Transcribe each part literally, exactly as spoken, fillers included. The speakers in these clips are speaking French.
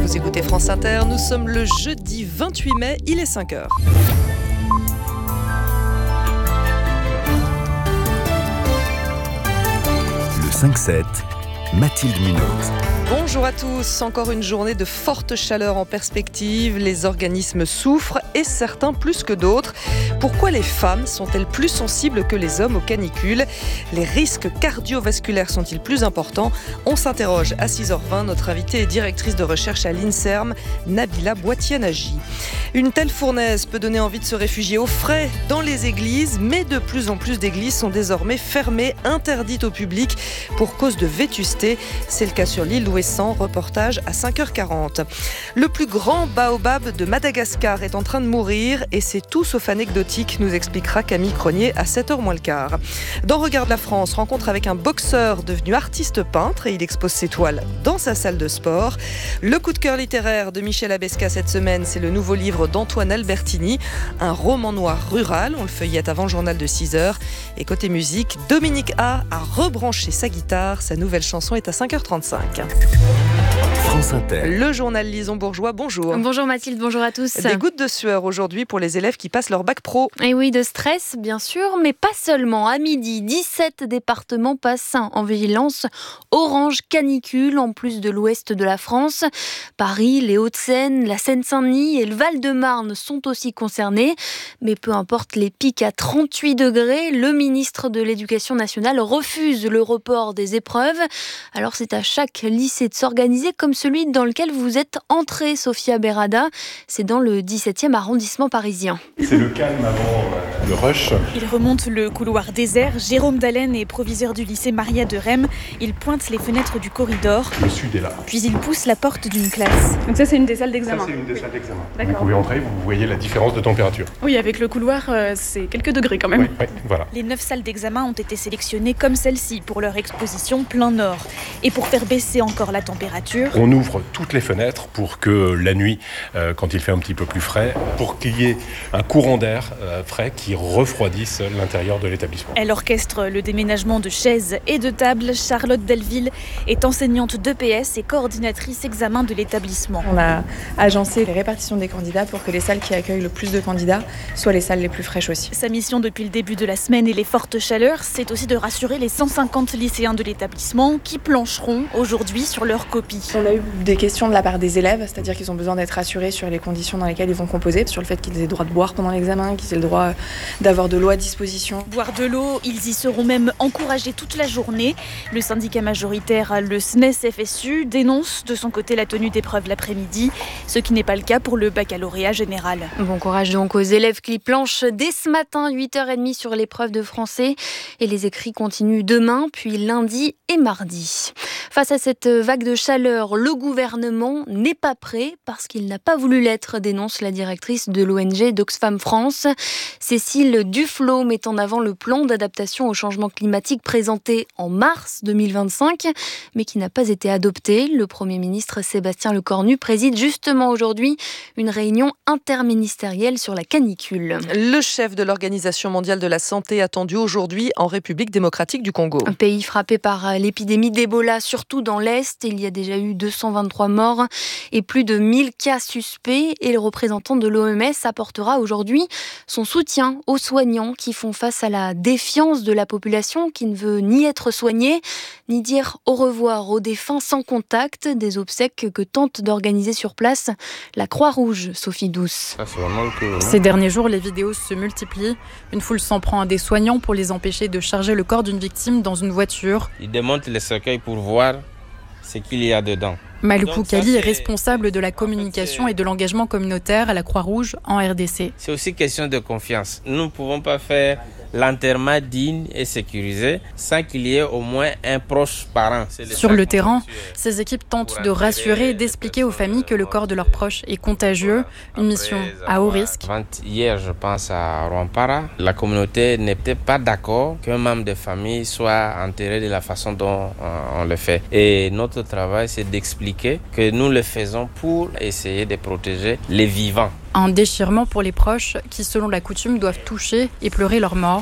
Vous écoutez France Inter, nous sommes le jeudi vingt-huit mai, il est cinq heures. Le cinq sept, Mathilde Munoz. Bonjour à tous, encore une journée de forte chaleur en perspective. Les organismes souffrent et certains plus que d'autres. Pourquoi les femmes sont-elles plus sensibles que les hommes aux canicules ? Les risques cardiovasculaires sont-ils plus importants ? On s'interroge à six heures vingt. Notre invitée est directrice de recherche à l'INSERM, Nabila Boitianagy. Une telle fournaise peut donner envie de se réfugier au frais dans les églises, mais de plus en plus d'églises sont désormais fermées, interdites au public pour cause de vétusté. C'est le cas sur l'île d'Ouessant, reportage à cinq heures quarante. Le plus grand baobab de Madagascar est en train de mourir et c'est tout sauf anecdotique, nous expliquera Camille Cronier à sept heures moins le quart. Dans Regarde la France, rencontre avec un boxeur devenu artiste peintre et il expose ses toiles dans sa salle de sport. Le coup de cœur littéraire de Michel Abesca cette semaine, c'est le nouveau livre d'Antoine Albertini, un roman noir rural. On le feuillette avant le journal de six heures. Et côté musique, Dominique A a rebranché sa guitare. Sa nouvelle chanson est à cinq heures trente-cinq. France Inter. Le journal Lison Bourgeois, bonjour. Bonjour Mathilde, bonjour à tous. Des gouttes de sueur aujourd'hui pour les élèves qui passent leur bac pro. Et oui, de stress bien sûr, mais pas seulement. À midi, dix-sept départements passent en vigilance orange canicule, en plus de l'ouest de la France. Paris, les Hauts-de-Seine, la Seine-Saint-Denis et le Val-de-Marne sont aussi concernés. Mais peu importe les pics à trente-huit degrés, le ministre de l'Éducation nationale refuse le report des épreuves. Alors c'est à chaque lycée de s'organiser comme celui dans lequel vous êtes entré, Sophia Berada. C'est dans le dix-septième arrondissement parisien. C'est le calme avant euh, le rush. Il remonte le couloir désert. Jérôme Dallène est proviseur du lycée Maria de Rem. Il pointe les fenêtres du corridor. Le sud est là. Puis il pousse la porte d'une classe. Donc ça, c'est une des salles d'examen. Ça, c'est une des salles d'examen. D'accord. Vous pouvez entrer, vous voyez la différence de température. Oui, avec le couloir, euh, c'est quelques degrés quand même. Oui, oui, voilà. Les neuf salles d'examen ont été sélectionnées comme celle-ci pour leur exposition plein nord. Et pour faire baisser encore la température, on ouvre toutes les fenêtres pour que la nuit, euh, quand il fait un petit peu plus frais, pour qu'il y ait un courant d'air euh, frais qui refroidisse l'intérieur de l'établissement. elle orchestre le déménagement de chaises et de tables. Charlotte Delville est enseignante d'E P S et coordinatrice examen de l'établissement. On a agencé les répartitions des candidats pour que les salles qui accueillent le plus de candidats soient les salles les plus fraîches aussi. Sa mission depuis le début de la semaine et les fortes chaleurs, c'est aussi de rassurer les cent cinquante lycéens de l'établissement qui plancheront aujourd'hui sur leur copie. On a eu des questions de la part des élèves, c'est-à-dire qu'ils ont besoin d'être rassurés sur les conditions dans lesquelles ils vont composer, sur le fait qu'ils aient le droit de boire pendant l'examen, qu'ils aient le droit d'avoir de l'eau à disposition. Boire de l'eau, ils y seront même encouragés toute la journée. Le syndicat majoritaire, le S N E S F S U, dénonce de son côté la tenue d'épreuves l'après-midi, ce qui n'est pas le cas pour le baccalauréat général. Bon courage donc aux élèves qui planchent dès ce matin, huit heures trente sur l'épreuve de français. Et les écrits continuent demain, puis lundi et mardi. Face à cette vague de chaleur, le gouvernement n'est pas prêt parce qu'il n'a pas voulu l'être, dénonce la directrice de l'O N G d'Oxfam France. Cécile Duflot met en avant le plan d'adaptation au changement climatique présenté en mars deux mille vingt-cinq, mais qui n'a pas été adopté. Le Premier ministre Sébastien Lecornu préside justement aujourd'hui une réunion interministérielle sur la canicule. Le chef de l'Organisation mondiale de la santé attendu aujourd'hui en République démocratique du Congo. Un pays frappé par l'épidémie d'Ebola, surtout dans l'Est. Il y a déjà eu deux cent vingt-trois morts et plus de mille cas suspects. Et le représentant de l'O M S apportera aujourd'hui son soutien aux soignants qui font face à la défiance de la population qui ne veut ni être soignée, ni dire au revoir aux défunts sans contact. Des obsèques que tente d'organiser sur place la Croix-Rouge, Sophie Douce. Ces derniers jours, les vidéos se multiplient. Une foule s'en prend à des soignants pour les empêcher de charger le corps d'une victime dans une voiture. Ils démontent les cercueils pour voir ce qu'il y a dedans. Malou Kali est responsable de la communication et de l'engagement communautaire à la Croix-Rouge en R D C. C'est aussi question de confiance. Nous ne pouvons pas faire l'enterrement digne et sécurisé sans qu'il y ait au moins un proche parent. Sur le terrain, ces équipes tentent de rassurer et d'expliquer aux familles que le corps de leurs proches est contagieux, une mission à haut risque. Hier, je pense à Rwampara, la communauté n'était pas d'accord qu'un membre de famille soit enterré de la façon dont on le fait. Et notre travail, c'est d'expliquer que nous le faisons pour essayer de protéger les vivants. Un déchirement pour les proches qui, selon la coutume, doivent toucher et pleurer leur mort.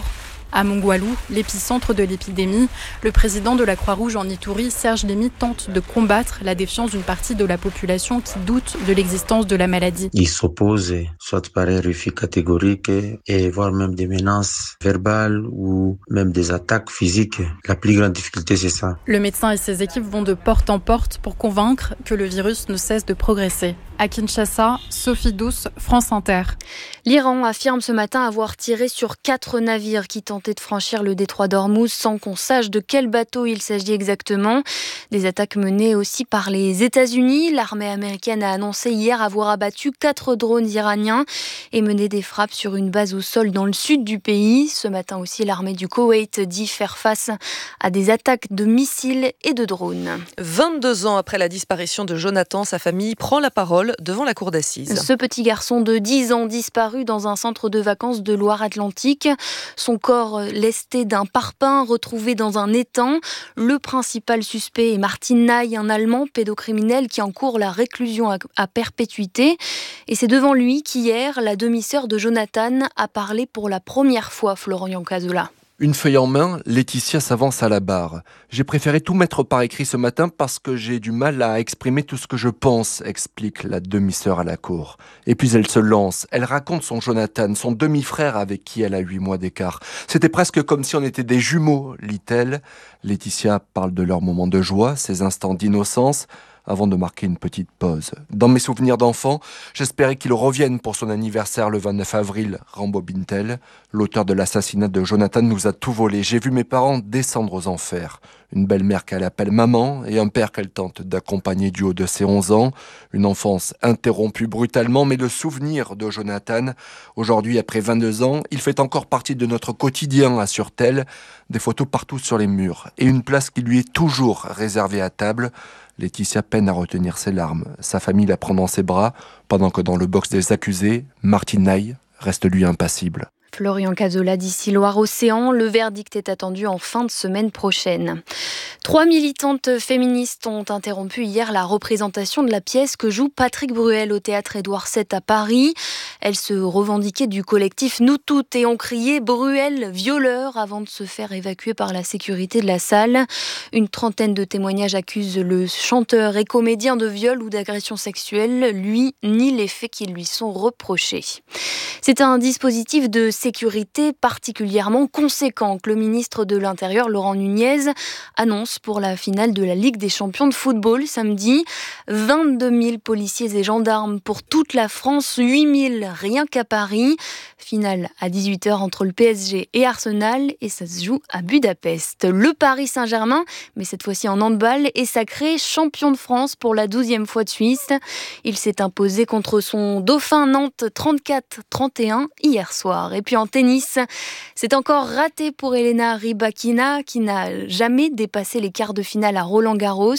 À Mongoalou, l'épicentre de l'épidémie, le président de la Croix-Rouge en Ituri, Serge Lémy, tente de combattre la défiance d'une partie de la population qui doute de l'existence de la maladie. Ils s'opposent, soit par un refus catégorique, et voire même des menaces verbales ou même des attaques physiques. La plus grande difficulté, c'est ça. Le médecin et ses équipes vont de porte en porte pour convaincre que le virus ne cesse de progresser. À Kinshasa, Sophie Douce, France Inter. L'Iran affirme ce matin avoir tiré sur quatre navires qui tentaient de franchir le détroit d'Ormuz sans qu'on sache de quel bateau il s'agit exactement. Des attaques menées aussi par les États-Unis. L'armée américaine a annoncé hier avoir abattu quatre drones iraniens et mené des frappes sur une base au sol dans le sud du pays. Ce matin aussi, l'armée du Koweït dit faire face à des attaques de missiles et de drones. vingt-deux ans après la disparition de Jonathan, sa famille prend la parole devant la cour d'assises. Ce petit garçon de dix ans disparu dans un centre de vacances de Loire-Atlantique. Son corps lesté d'un parpaing retrouvé dans un étang. Le principal suspect est Martin Naï, un Allemand pédocriminel qui encourt la réclusion à, à perpétuité. Et c'est devant lui qu'hier, la demi-sœur de Jonathan a parlé pour la première fois, Florian Cazola. Une feuille en main, Laetitia s'avance à la barre. J'ai préféré tout mettre par écrit ce matin parce que j'ai du mal à exprimer tout ce que je pense, explique la demi-sœur à la cour. Et puis elle se lance. Elle raconte son Jonathan, son demi-frère avec qui elle a huit mois d'écart. C'était presque comme si on était des jumeaux, lit-elle. Laetitia parle de leurs moments de joie, ces instants d'innocence, avant de marquer une petite pause. Dans mes souvenirs d'enfant, j'espérais qu'il revienne pour son anniversaire le vingt-neuf avril, rembobine-t-elle. L'auteur de l'assassinat de Jonathan nous a tout volé. J'ai vu mes parents descendre aux enfers. Une belle-mère qu'elle appelle maman et un père qu'elle tente d'accompagner du haut de ses onze ans. Une enfance interrompue brutalement, mais le souvenir de Jonathan, aujourd'hui après vingt-deux ans, il fait encore partie de notre quotidien, assure-t-elle. Des photos partout sur les murs et une place qui lui est toujours réservée à table. Laetitia peine à retenir ses larmes. Sa famille la prend dans ses bras, pendant que dans le box des accusés, Martin Naï reste lui impassible. Florian Cazola d'ici Loire-Océan. Le verdict est attendu en fin de semaine prochaine. Trois militantes féministes ont interrompu hier la représentation de la pièce que joue Patrick Bruel au théâtre Édouard sept à Paris. Elles se revendiquaient du collectif Nous Toutes et ont crié « Bruel, violeur » avant de se faire évacuer par la sécurité de la salle. Une trentaine de témoignages accusent le chanteur et comédien de viol ou d'agression sexuelle. Lui nie les faits qui lui sont reprochés. C'est un dispositif de sécurité particulièrement conséquent que le ministre de l'Intérieur, Laurent Nunez, annonce pour la finale de la Ligue des champions de football samedi. vingt-deux mille policiers et gendarmes pour toute la France, huit mille rien qu'à Paris. Finale à dix-huit heures entre le P S G et Arsenal et ça se joue à Budapest. Le Paris Saint-Germain, mais cette fois-ci en handball, est sacré champion de France pour la douzième fois de Suisse. Il s'est imposé contre son dauphin Nantes trente-quatre trente et un hier soir. Et puis en tennis, c'est encore raté pour Elena Rybakina qui n'a jamais dépassé les quarts de finale à Roland-Garros.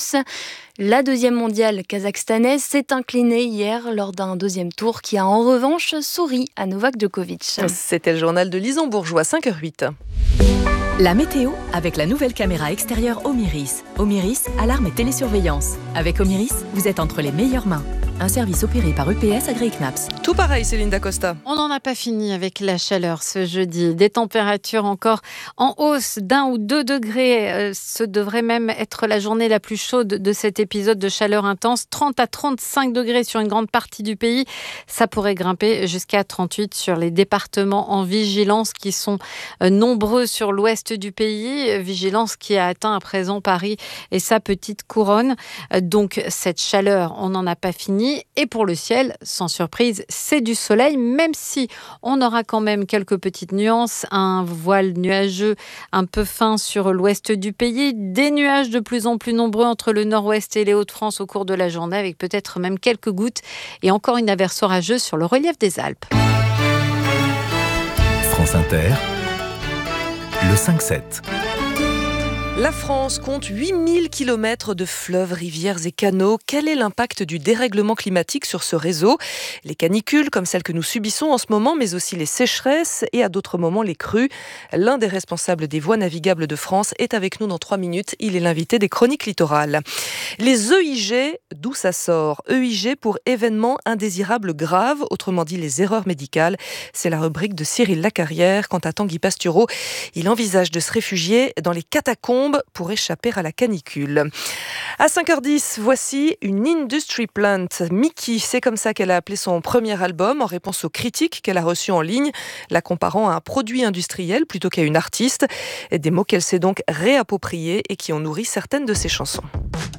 La deuxième mondiale kazakhstanaise s'est inclinée hier lors d'un deuxième tour qui a en revanche souri à Novak Djokovic. C'était le journal de Lison Bourgeois, cinq heures huit. La météo avec la nouvelle caméra extérieure Omiris. Omiris, alarme et télésurveillance. Avec Omiris, vous êtes entre les meilleures mains. Un service opéré par U P S agréé C N A P S. Tout pareil, Céline Dacosta. On n'en a pas fini avec la chaleur ce jeudi. Des températures encore en hausse d'un ou deux degrés. Euh, ce devrait même être la journée la plus chaude de cet épisode de chaleur intense. trente à trente-cinq degrés sur une grande partie du pays. Ça pourrait grimper jusqu'à trente-huit sur les départements en vigilance qui sont euh, nombreux sur l'ouest du pays. Vigilance qui a atteint à présent Paris et sa petite couronne. Euh, donc cette chaleur, on n'en a pas fini. Et pour le ciel, sans surprise, c'est du soleil, même si on aura quand même quelques petites nuances. Un voile nuageux un peu fin sur l'ouest du pays. Des nuages de plus en plus nombreux entre le nord-ouest et les Hauts-de-France au cours de la journée, avec peut-être même quelques gouttes. Et encore une averse orageuse sur le relief des Alpes. France Inter, le cinq sept. La France compte huit mille kilomètres de fleuves, rivières et canaux. Quel est l'impact du dérèglement climatique sur ce réseau ? Les canicules, comme celles que nous subissons en ce moment, mais aussi les sécheresses et à d'autres moments les crues. L'un des responsables des voies navigables de France est avec nous dans trois minutes. Il est l'invité des Chroniques Littorales. Les E I G d'où ça sort. E I G pour événements indésirables graves, autrement dit les erreurs médicales. C'est la rubrique de Cyril Lacarrière. Quant à Tanguy Pastureau, il envisage de se réfugier dans les catacombes pour échapper à la canicule. À cinq heures dix, voici une Industry Plant. Mickey, c'est comme ça qu'elle a appelé son premier album en réponse aux critiques qu'elle a reçues en ligne, la comparant à un produit industriel plutôt qu'à une artiste. Des mots qu'elle s'est donc réappropriés et qui ont nourri certaines de ses chansons.